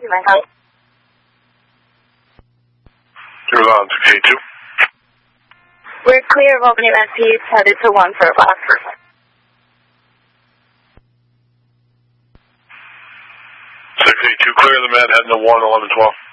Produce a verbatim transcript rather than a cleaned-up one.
You're on to K two. We're clear of Albany M P, headed to one for a class. six eight two, clear the Manhattan to one, eleven twelve.